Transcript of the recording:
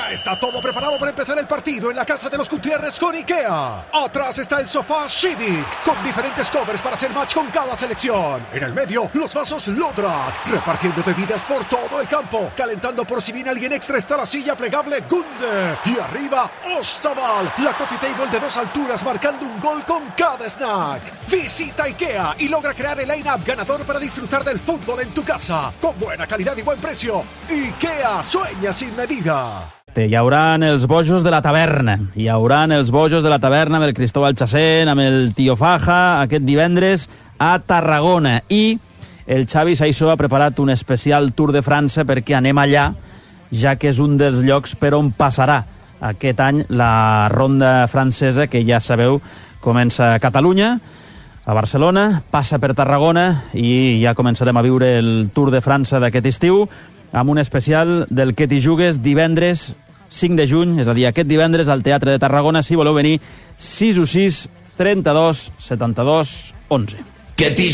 Ya está todo preparado para empezar el partido en la casa de los Gutiérrez con IKEA. Atrás está el sofá Civic, con diferentes covers para hacer match con cada selección. En el medio, los vasos Lodrat, repartiendo bebidas por todo el campo. Calentando por si viene alguien extra está la silla plegable Gunde. Y arriba, Ostaval, la coffee table de 2 alturas marcando un gol con cada snack. Visita IKEA y logra crear el line-up ganador para disfrutar del fútbol en tu casa. Con buena calidad y buen precio. IKEA, sueña sin medida. Hi haurà els bojos de la taverna. Hi haurà els bojos de la taverna amb el Cristóbal Chacén, amb el Tio Faja, aquest divendres a Tarragona. I el Xavi Saissó ha preparat un especial Tour de França perquè anem allà, ja que és un dels llocs per on passarà aquest any la ronda francesa, que ja sabeu, comença a Catalunya, a Barcelona, passa per Tarragona i ja començarem a viure el Tour de França d'aquest estiu amb un especial del Que t'hi jugues divendres 5 de juny, és a dir, aquest divendres al Teatre de Tarragona, si voleu venir, 616 32 72 11. Que t'hi